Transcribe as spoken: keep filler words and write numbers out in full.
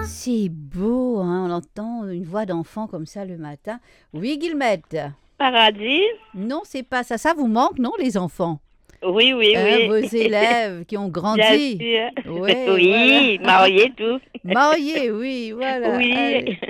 C'est beau, hein, on entend une voix d'enfant comme ça le matin. Oui, Guillemette. Paradis? Non, c'est pas ça. Ça vous manque, non, les enfants? Oui, oui, Hein, oui. vos élèves qui ont Bien grandi. sûr. Oui, voilà. Oui, marié, tout. Mariés, oui, voilà. Oui. Allez.